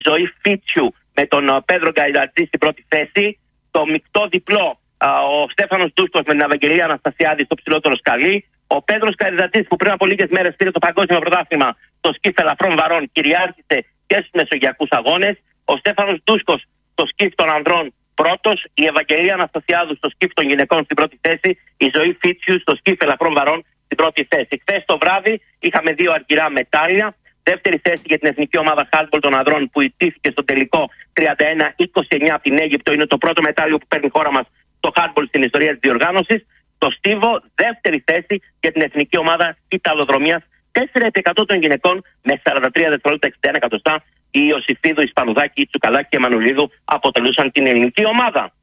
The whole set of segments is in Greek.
Ζωή Φίτσιου με τον Πέδρο Γκαϊδατζή στην πρώτη θέση. Το μεικτό διπλό, ο Στέφανος Ντούσκος με την Ευαγγελία Αναστασιάδη στο ψηλότερο σκαλί. Ο Πέδρος Γκαϊδατζής που πριν από λίγες μέρες πήρε το παγκόσμιο πρωτάθλημα στο σκιφ ελαφρών βαρών κυριάρχησε και στους μεσογειακούς αγώνες. Ο Στέφανος Ντούσκος στο σκιφ των ανδρών πρώτος. Η Ευαγγελία Αναστασιάδου στο σκιφ των γυναικών στην πρώτη θέση. Η Ζωή Φίτσιου στο σκιφ ελαφρών βαρών στην πρώτη θέση. Χθες το βράδυ είχαμε 2 αργυρά μετάλλια. Δεύτερη θέση για την εθνική ομάδα handball των ανδρών που ιτήθηκε στο τελικό 31-29 από την Αίγυπτο. Είναι το πρώτο μετάλλιο που παίρνει η χώρα μας στο handball στην ιστορία της διοργάνωσης. Το στίβο, δεύτερη θέση για την εθνική ομάδα Ιταλοδρομίας 4% των γυναικών με 43 δευτερόλεπτα 61 εκατοστά. Η Ιωσήφιδου, η Σπανουδάκη, η Τσουκαλάκη και η Μανουλίδου αποτελούσαν την ελληνική ομάδα.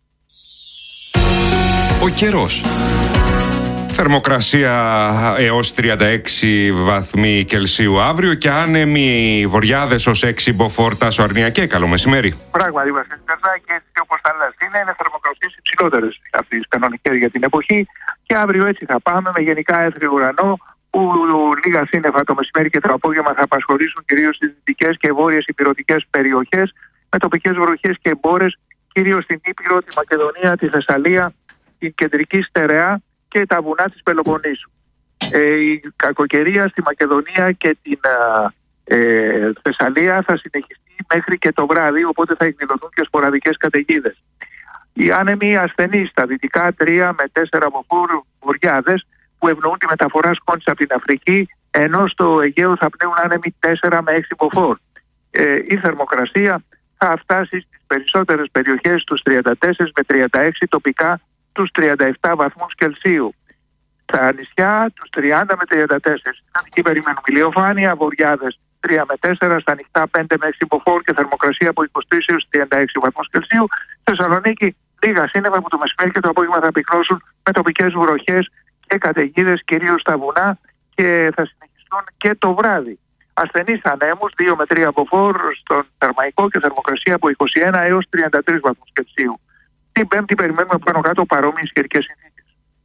Ο καιρός. Θερμοκρασία έως 36 βαθμοί Κελσίου αύριο και άνεμοι βορειάδες ως 6 μποφόρ Τάσο Αρνιακέ. Καλό μεσημέρι. Πράγματι, Βασίλη Τερζάκη, έτσι όπως τα λες, είναι θερμοκρασίες υψηλότερες από τις κανονικές για την εποχή και αύριο έτσι θα πάμε με γενικά έθριο ουρανό που λίγα σύννεφα το μεσημέρι και το απόγευμα θα απασχολήσουν κυρίως στις δυτικές και βόρειες ηπειρωτικές περιοχές με τοπικές βροχές και μπόρες κυρίως στην Ήπειρο, τη Μακεδονία, τη Θεσσαλία, την κεντρική στερεά και τα βουνά της Πελοποννήσου. Η κακοκαιρία στη Μακεδονία και την Θεσσαλία θα συνεχιστεί μέχρι και το βράδυ, οπότε θα εκδηλωθούν και σποραδικές καταιγίδες. Οι άνεμοι ασθενείς στα δυτικά 3 με 4 μποφόρ βορειάδες που ευνοούν τη μεταφορά σκόνης από την Αφρική, ενώ στο Αιγαίο θα πνέουν άνεμοι 4 με 6 μποφόρ. Η θερμοκρασία θα φτάσει στις περισσότερες περιοχές τους 34 με 36, τοπικά τους 37 βαθμούς Κελσίου. Στα νησιά τους 30 με 34. Εκεί περιμένουμε ηλιοφάνεια, βορειάδες 3 με 4, στα ανοιχτά 5 με 6 μποφόρ και θερμοκρασία από 23 έως 36 βαθμούς Κελσίου. Θεσσαλονίκη λίγα σύννεφα που το μεσημέρι και το απόγευμα θα πυκνώσουν με τοπικές βροχές και καταιγίδες κυρίως στα βουνά και θα συνεχιστούν και το βράδυ. Ασθενείς ανέμους 2 με 3 μποφόρ στον Θερμαϊκό και θερμοκρασία από 21 έως 33 βαθμούς Κελσίου. Την Πέμπτη περιμένουμε πάνω κάτω παρόμοιες καιρικές συνθήκες.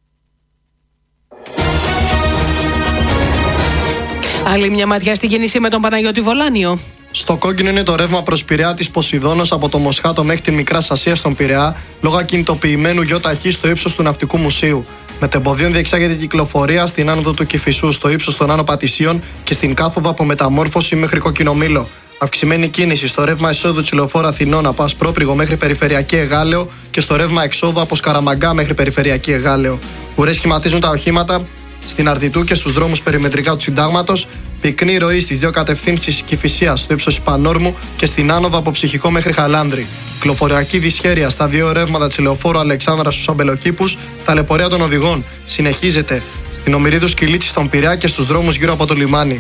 Άλλη μια ματιά στην κίνηση με τον Παναγιώτη Βολάνιο. Στο κόκκινο είναι το ρεύμα προς Πειραιά της Ποσειδώνος από το Μοσχάτο μέχρι τη Μικρά Ασία στον Πειραιά, λόγω ακινητοποιημένου ΙΧ στο ύψος του Ναυτικού Μουσείου. Μετεμποδίων διεξάγεται η κυκλοφορία στην άνοδο του Κηφισού στο ύψος των Άνω Πατησίων και στην κάθοδο από Μεταμόρφωση μέχρι Κοκκινομήλο. Αυξημένη κίνηση στο ρεύμα εισόδου της Λεωφόρου Αθηνών από Ασπρόπριγο μέχρι Περιφερειακή Εγάλεο και στο ρεύμα εξόδου από Σκαραμαγκά μέχρι Περιφερειακή Εγάλεο. Ουρές σχηματίζουν τα οχήματα στην Αρδιτού και στους δρόμους περιμετρικά του Συντάγματος. Πυκνή ροή στις 2 κατευθύνσεις Κηφισίας στο ύψος της Πανόρμου και στην άνοδο από Ψυχικό μέχρι Χαλάνδρη. Κυκλοφοριακή δυσχέρεια στα 2 ρεύματα της Λεωφόρου Αλεξάνδρα στους Αμπελοκήπους. Ταλαιπωρία των οδηγών συνεχίζεται στην Ομηρίδου Σκυλίτση στον Πειραιά και στους δρόμους γύρω από το λιμάνι.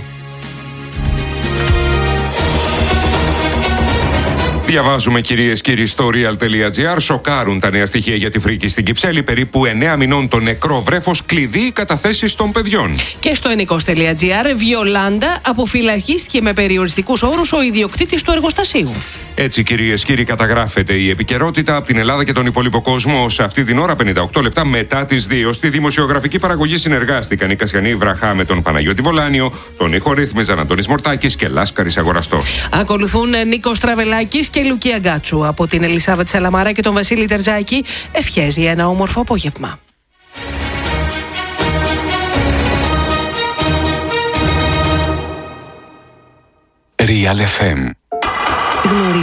Διαβάζουμε, κυρίες και κύριοι, στο real.gr. Σοκάρουν τα νέα στοιχεία για τη φρίκη στην Κυψέλη. Περίπου 9 μηνών το νεκρό βρέφος, κλειδί καταθέσεις των παιδιών. Και στο ενικός.gr, Βιολάντα αποφυλακίστηκε με περιοριστικούς όρους ο ιδιοκτήτης του εργοστασίου. Έτσι, κυρίες και κύριοι, καταγράφεται η επικαιρότητα από την Ελλάδα και τον υπόλοιπο κόσμο. Σε αυτή την ώρα, 58 λεπτά μετά τις 2, στη δημοσιογραφική παραγωγή συνεργάστηκαν η Κασιανή Βραχά με τον Παναγιώτη Βολάνιο, τον ήχο ρύθμιζαν Αντώνης Μορτάκης και Λάσκαρης Αγοραστός. Ακολουθούν Νίκος Τραβελάκης και Λουκία Γκάτσου. Από την Ελισάβετ Σαλαμάρα και τον Βασίλη Τερζάκη, ευχέζει ένα όμορφο απόγευμα. Real FM.